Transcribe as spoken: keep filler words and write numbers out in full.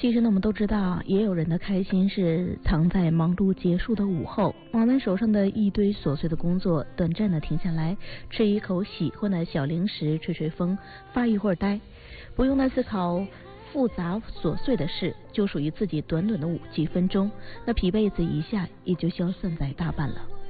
其实呢，我们都知道，也有人的开心是藏在忙碌结束的午后。我们手上的一堆琐碎的工作，短暂的停下来，吃一口喜欢的小零食，吹吹风，发一会儿呆，不用来思考复杂琐碎的事，就属于自己短短的五几分钟，那疲惫子一下也就消散在大半了。